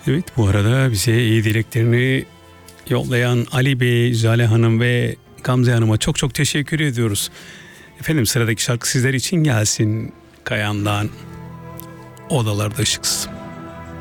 Evet, bu arada bize iyi dileklerini yollayan Ali Bey, Jale Hanım ve Gamze Hanım'a çok çok teşekkür ediyoruz. Efendim, sıradaki şarkı sizler için gelsin. Kayan'dan Odalarda Işıksız.